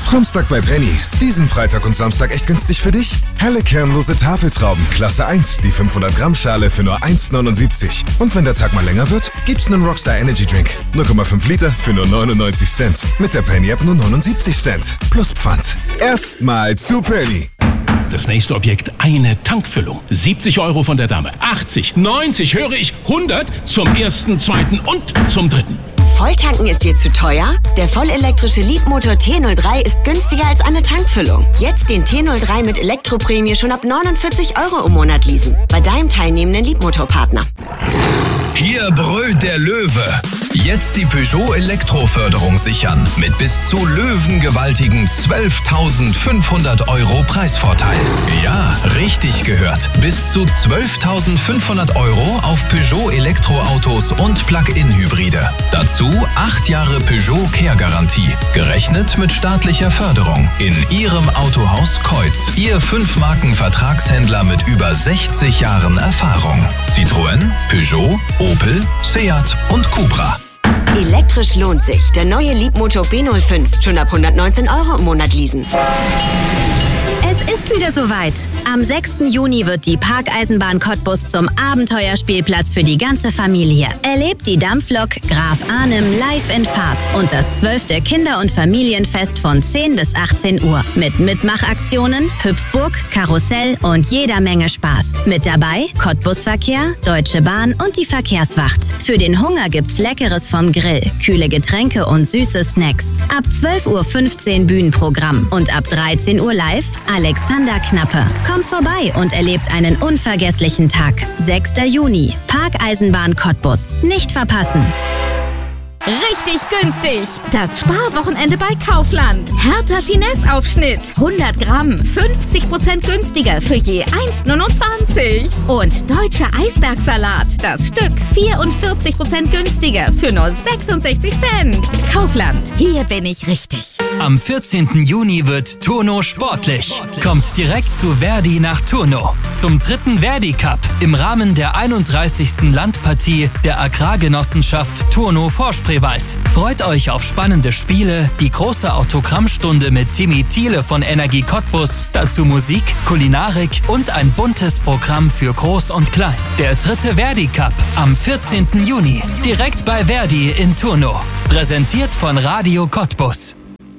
Samstag bei Penny. Diesen Freitag und Samstag echt günstig für dich? Helle kernlose Tafeltrauben, Klasse 1, die 500 Gramm Schale für nur 1,79. Und wenn der Tag mal länger wird, gibt's einen Rockstar Energy Drink. 0,5 Liter für nur 99 Cent. Mit der Penny App nur 79 Cent. Plus Pfand. Erstmal zu Penny. Das nächste Objekt, eine Tankfüllung. 70 Euro von der Dame. 80, 90, höre ich, 100 zum ersten, zweiten und zum dritten. Volltanken ist dir zu teuer? Der vollelektrische Leapmotor T03 ist günstiger als eine Tankfüllung. Jetzt den T03 mit Elektroprämie schon ab 49 Euro im Monat leasen. Bei deinem teilnehmenden Leapmotor-Partner. Hier brüllt der Löwe. Jetzt die Peugeot Elektroförderung sichern. Mit bis zu löwengewaltigen 12.500 Euro Preisvorteil. Ja, richtig gehört. Bis zu 12.500 Euro auf Peugeot Elektroautos und Plug-in-Hybride. Dazu 8 Jahre Peugeot Care-Garantie. Gerechnet mit staatlicher Förderung. In Ihrem Autohaus Keutz. Ihr 5-Marken-Vertragshändler mit über 60 Jahren Erfahrung. Citroën, Peugeot, Opel, Seat und Cupra. Elektrisch lohnt sich. Der neue Leapmotor B05. Schon ab 119 Euro im Monat leasen. Es ist wieder soweit. Am 6. Juni wird die Parkeisenbahn Cottbus zum Abenteuerspielplatz für die ganze Familie. Erlebt die Dampflok Graf Arnim live in Fahrt und das 12. Kinder- und Familienfest von 10 bis 18 Uhr. Mit Mitmachaktionen, Hüpfburg, Karussell und jeder Menge Spaß. Mit dabei Cottbusverkehr, Deutsche Bahn und die Verkehrswacht. Für den Hunger gibt's Leckeres vom Grill, kühle Getränke und süße Snacks. Ab 12.15 Uhr Bühnenprogramm und ab 13 Uhr live Alexander Knappe. Kommt vorbei und erlebt einen unvergesslichen Tag. 6. Juni. Parkeisenbahn Cottbus. Nicht verpassen. Richtig günstig. Das Sparwochenende bei Kaufland. Hertha Finesse-Aufschnitt. 100 Gramm. 50% günstiger für je 1,29. Und deutscher Eisbergsalat. Das Stück 44% günstiger für nur 66 Cent. Kaufland. Hier bin ich richtig. Am 14. Juni wird Turno sportlich. Kommt direkt zu Verdi nach Turno. Zum 3. Verdi Cup im Rahmen der 31. Landpartie der Agrargenossenschaft Turno Vorspreewald. Freut euch auf spannende Spiele, die große Autogrammstunde mit Timmy Thiele von Energie Cottbus, dazu Musik, Kulinarik und ein buntes Programm für Groß und Klein. Der 3. Verdi Cup am 14. Juni, direkt bei Verdi in Turno. Präsentiert von Radio Cottbus.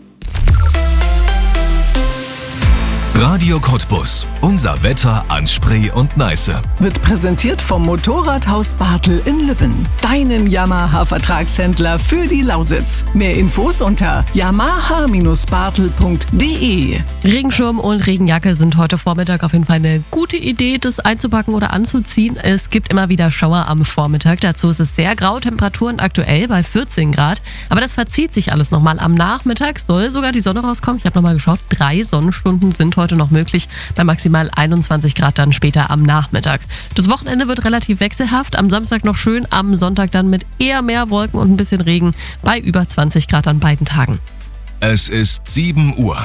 Radio Cottbus. Unser Wetter an Spree und Neiße. Wird präsentiert vom Motorradhaus Bartel in Lübben. Deinem Yamaha-Vertragshändler für die Lausitz. Mehr Infos unter yamaha-bartel.de. Regenschirm und Regenjacke sind heute Vormittag auf jeden Fall eine gute Idee, das einzupacken oder anzuziehen. Es gibt immer wieder Schauer am Vormittag. Dazu ist es sehr grau, Temperaturen aktuell bei 14 Grad. Aber das verzieht sich alles nochmal. Am Nachmittag soll sogar die Sonne rauskommen. Ich habe nochmal geschaut, 3 Sonnenstunden sind heute noch möglich, bei maximal 21 Grad dann später am Nachmittag. Das Wochenende wird relativ wechselhaft, am Samstag noch schön, am Sonntag dann mit eher mehr Wolken und ein bisschen Regen bei über 20 Grad an beiden Tagen. Es ist 7 Uhr.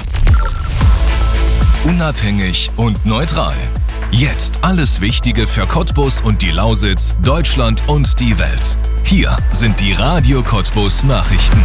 Unabhängig und neutral. Jetzt alles Wichtige für Cottbus und die Lausitz, Deutschland und die Welt. Hier sind die Radio Cottbus Nachrichten.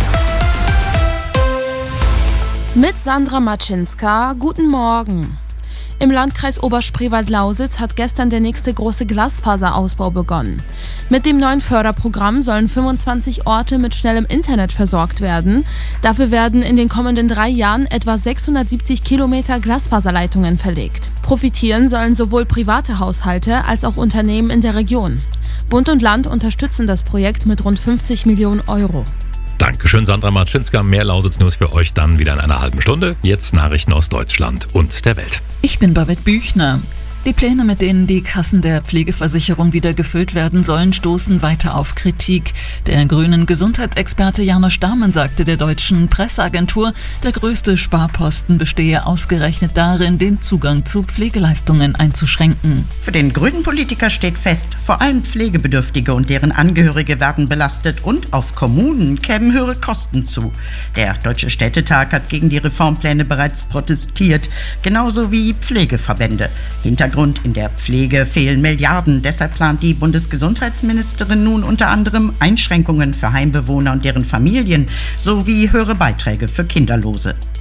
Mit Sandra Matschinska, guten Morgen. Im Landkreis Oberspreewald-Lausitz hat gestern der nächste große Glasfaserausbau begonnen. Mit dem neuen Förderprogramm sollen 25 Orte mit schnellem Internet versorgt werden. Dafür werden in den kommenden 3 Jahren etwa 670 Kilometer Glasfaserleitungen verlegt. Profitieren sollen sowohl private Haushalte als auch Unternehmen in der Region. Bund und Land unterstützen das Projekt mit rund 50 Millionen Euro. Dankeschön, Sandra Matschinska. Mehr Lausitz-News für euch dann wieder in einer halben Stunde. Jetzt Nachrichten aus Deutschland und der Welt. Ich bin Babette Büchner. Die Pläne, mit denen die Kassen der Pflegeversicherung wieder gefüllt werden sollen, stoßen weiter auf Kritik. Der grünen Gesundheitsexperte Janosch Dahmen sagte der deutschen Presseagentur, der größte Sparposten bestehe ausgerechnet darin, den Zugang zu Pflegeleistungen einzuschränken. Für den grünen Politiker steht fest, vor allem Pflegebedürftige und deren Angehörige werden belastet und auf Kommunen kämen höhere Kosten zu. Der Deutsche Städtetag hat gegen die Reformpläne bereits protestiert, genauso wie Pflegeverbände. Hintergrund: in der Pflege fehlen Milliarden. Deshalb plant die Bundesgesundheitsministerin nun unter anderem Einschränkungen für Heimbewohner und deren Familien sowie höhere Beiträge für Kinderlose.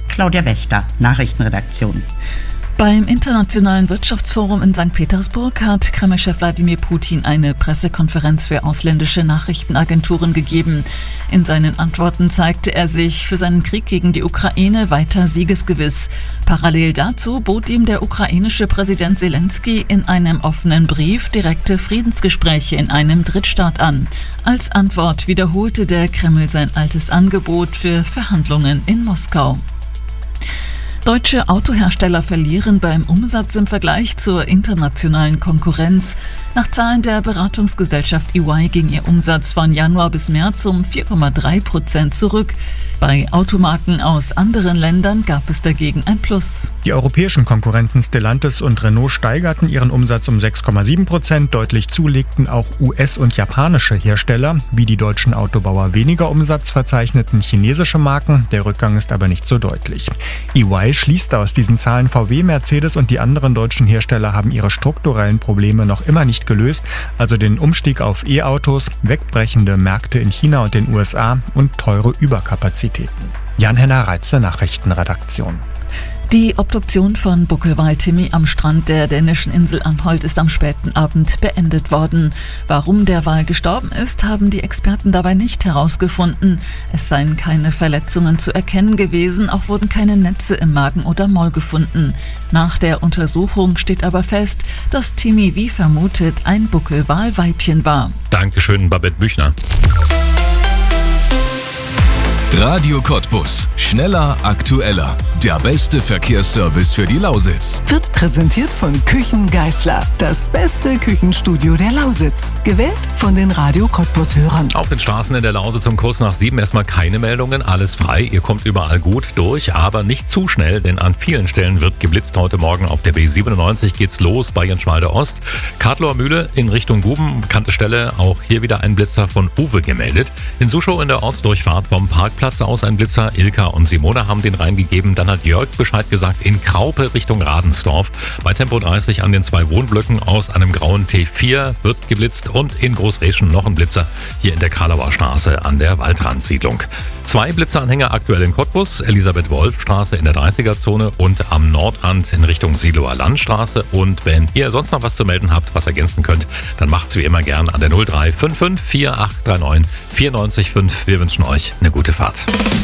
Claudia Wächter, Nachrichtenredaktion. Beim Internationalen Wirtschaftsforum in St. Petersburg hat Kreml-Chef Wladimir Putin eine Pressekonferenz für ausländische Nachrichtenagenturen gegeben. In seinen Antworten zeigte er sich für seinen Krieg gegen die Ukraine weiter siegesgewiss. Parallel dazu bot ihm der ukrainische Präsident Zelensky in einem offenen Brief direkte Friedensgespräche in einem Drittstaat an. Als Antwort wiederholte der Kreml sein altes Angebot für Verhandlungen in Moskau. Deutsche Autohersteller verlieren beim Umsatz im Vergleich zur internationalen Konkurrenz. Nach Zahlen der Beratungsgesellschaft EY ging ihr Umsatz von Januar bis März um 4,3% zurück. Bei Automarken aus anderen Ländern gab es dagegen ein Plus. Die europäischen Konkurrenten Stellantis und Renault steigerten ihren Umsatz um 6,7%. Deutlich zulegten auch US- und japanische Hersteller. Wie die deutschen Autobauer weniger Umsatz verzeichneten chinesische Marken. Der Rückgang ist aber nicht so deutlich. EY schließt aus diesen Zahlen, VW, Mercedes und die anderen deutschen Hersteller haben ihre strukturellen Probleme noch immer nicht gelöst. Also den Umstieg auf E-Autos, wegbrechende Märkte in China und den USA und teure Überkapazitäten. Jan-Henner Reitze, Nachrichtenredaktion. Die Obduktion von Buckelwal Timmy am Strand der dänischen Insel Anholt ist am späten Abend beendet worden. Warum der Wal gestorben ist, haben die Experten dabei nicht herausgefunden. Es seien keine Verletzungen zu erkennen gewesen, auch wurden keine Netze im Magen oder Maul gefunden. Nach der Untersuchung steht aber fest, dass Timmy wie vermutet ein Buckelwal-Weibchen war. Dankeschön, Babette Büchner. Radio Cottbus. Schneller, aktueller. Der beste Verkehrsservice für die Lausitz. Wird präsentiert von Küchen Geisler. Das beste Küchenstudio der Lausitz. Gewählt von den Radio Cottbus-Hörern. Auf den Straßen in der Lausitz um kurz nach 7 erstmal keine Meldungen. Alles frei. Ihr kommt überall gut durch, aber nicht zu schnell, denn an vielen Stellen wird geblitzt. Heute Morgen auf der B97 geht's los bei Jenschwalde Ost. Kartloer Mühle in Richtung Guben. Bekannte Stelle. Auch hier wieder ein Blitzer von Uwe gemeldet. In Suschow in der Ortsdurchfahrt vom Parkplatz aus ein Blitzer. Ilka und Simone haben den reingegeben. Dann hat Jörg Bescheid gesagt, in Kraupe Richtung Radensdorf. Bei Tempo 30 an den 2 Wohnblöcken aus einem grauen T4 wird geblitzt und in Großreschen noch ein Blitzer hier in der Kralauer Straße an der Waldrandsiedlung. 2 Blitzeranhänger aktuell in Cottbus, Elisabeth-Wolf-Straße in der 30er-Zone und am Nordrand in Richtung Siloer Landstraße. Und wenn ihr sonst noch was zu melden habt, was ergänzen könnt, dann macht's wie immer gern an der 0355 4839 94,5. Wir wünschen euch eine gute Fahrt.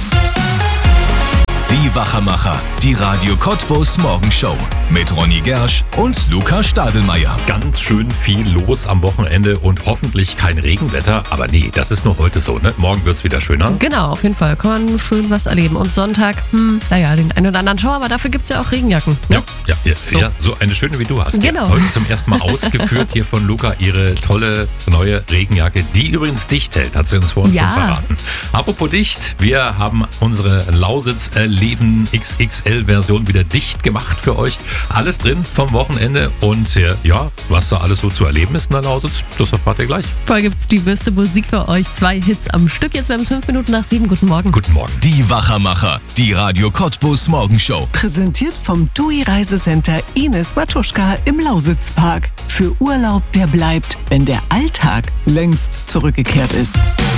Die Wachermacher, die Radio Cottbus Morgenshow mit Ronny Gersch und Luca Stadelmeier. Ganz schön viel los am Wochenende und hoffentlich kein Regenwetter. Aber nee, das ist nur heute so, ne? Morgen wird's wieder schöner. Genau, auf jeden Fall. Kann man schön was erleben. Und Sonntag, naja, den einen oder anderen Schauer, aber dafür gibt's ja auch Regenjacken. Ne? Ja, so eine schöne wie du hast. Genau. Ja, heute zum ersten Mal ausgeführt hier von Luca ihre tolle neue Regenjacke, die übrigens dicht hält, hat sie uns vorhin schon verraten. Apropos dicht, wir haben unsere Lausitz Leben XXL-Version wieder dicht gemacht für euch. Alles drin vom Wochenende und ja, was da alles so zu erleben ist in der Lausitz, das erfahrt ihr gleich. Vorher gibt's die beste Musik für euch. 2 Hits am Stück. Jetzt werden es 5 Minuten nach 7. Guten Morgen. Guten Morgen. Die Wachermacher, die Radio Cottbus Morgenshow. Präsentiert vom TUI Reisecenter Ines Matuschka im Lausitzpark. Für Urlaub, der bleibt, wenn der Alltag längst zurückgekehrt ist.